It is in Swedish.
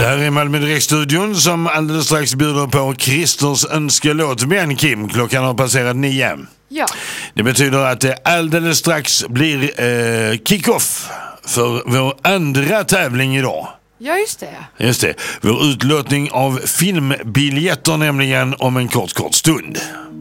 här är Malmö Direkt-studion som alldeles strax bjuder på Christers önskelåt. Men Kim, klockan har passerat 9. Ja. Det betyder att det alldeles strax blir kick-off för vår andra tävling idag. Ja, just det. Just det. Vår utlåtning av filmbiljetter nämligen om en kort stund.